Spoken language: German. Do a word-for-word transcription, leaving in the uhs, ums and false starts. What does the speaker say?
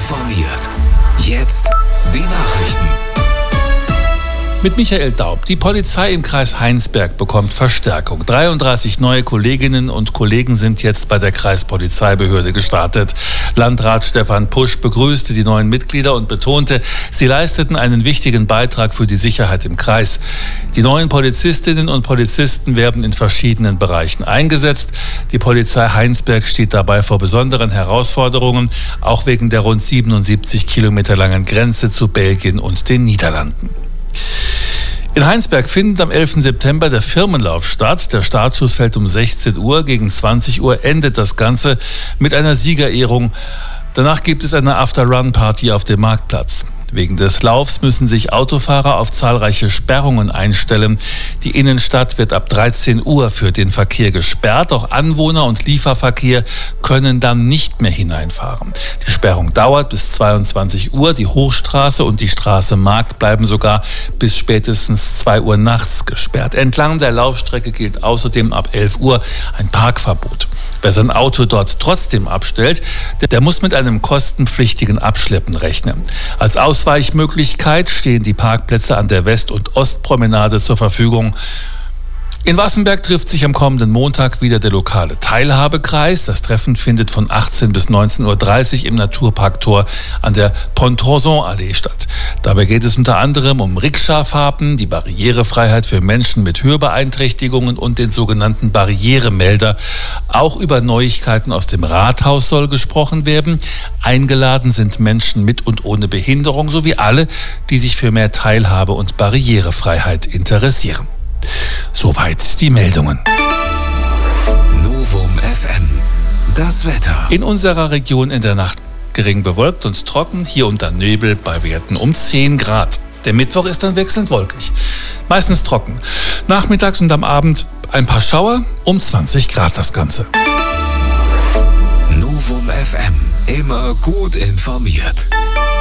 informiert. Jetzt die Nachrichten. Mit Michael Daub. Die Polizei im Kreis Heinsberg bekommt Verstärkung. dreiunddreißig neue Kolleginnen und Kollegen sind jetzt bei der Kreispolizeibehörde gestartet. Landrat Stefan Pusch begrüßte die neuen Mitglieder und betonte, sie leisteten einen wichtigen Beitrag für die Sicherheit im Kreis. Die neuen Polizistinnen und Polizisten werden in verschiedenen Bereichen eingesetzt. Die Polizei Heinsberg steht dabei vor besonderen Herausforderungen, auch wegen der rund siebenundsiebzig Kilometer langen Grenze zu Belgien und den Niederlanden. In Heinsberg findet am elften September der Firmenlauf statt. Der Startschuss fällt um sechzehn Uhr. Gegen zwanzig Uhr endet das Ganze mit einer Siegerehrung. Danach gibt es eine After-Run-Party auf dem Marktplatz. Wegen des Laufs müssen sich Autofahrer auf zahlreiche Sperrungen einstellen. Die Innenstadt wird ab dreizehn Uhr für den Verkehr gesperrt. Auch Anwohner und Lieferverkehr können dann nicht mehr hineinfahren. Die Sperrung dauert bis zweiundzwanzig Uhr. Die Hochstraße und die Straße Markt bleiben sogar bis spätestens zwei Uhr nachts gesperrt. Entlang der Laufstrecke gilt außerdem ab elf Uhr ein Parkverbot. Wer sein Auto dort trotzdem abstellt, der muss mit einem kostenpflichtigen Abschleppen rechnen. Als Ausweichmöglichkeit stehen die Parkplätze an der West- und Ostpromenade zur Verfügung. In Wassenberg trifft sich am kommenden Montag wieder der lokale Teilhabekreis. Das Treffen findet von achtzehn bis neunzehn Uhr dreißig im Naturparktor an der Pontorson-Allee statt. Dabei geht es unter anderem um Rikscha-Fahrten, die Barrierefreiheit für Menschen mit Hörbeeinträchtigungen und den sogenannten Barrieremelder. Auch über Neuigkeiten aus dem Rathaus soll gesprochen werden. Eingeladen sind Menschen mit und ohne Behinderung sowie alle, die sich für mehr Teilhabe und Barrierefreiheit interessieren. Soweit die Meldungen. Novum F M. Das Wetter. In unserer Region in der Nacht gering bewölkt und trocken, hier und da Nebel bei Werten um zehn Grad. Der Mittwoch ist dann wechselnd wolkig, meistens trocken. Nachmittags und am Abend ein paar Schauer, um zwanzig Grad das Ganze. Novum F M. Immer gut informiert.